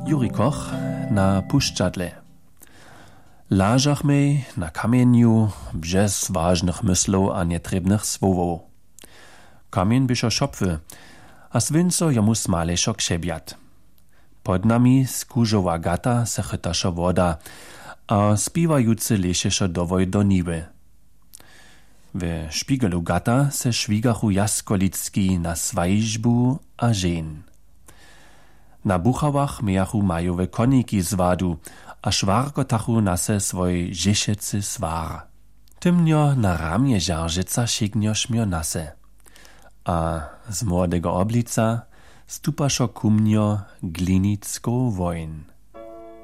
Juri Koch na puščadle. Lážachmej na kamieniu bžez ważnych myslov a netrebnych słowów. Kamien byšo šopwy, a swinco jomu smalejšo kšebjat. Pod nami skúžová gata se chytašo woda, a spiewajúce lešešo dovoj do niby. W špigelu gata se švigachu jaskolicki na svajžbu a žen. Na buchawach mijachu majowe koniki z wadu, a szwarkotachu nase swoj žišecy swar. Tymnio na ramie żarżyca šignio šmio nase. A z młodego oblica stupašo kumnio glinicko wojn.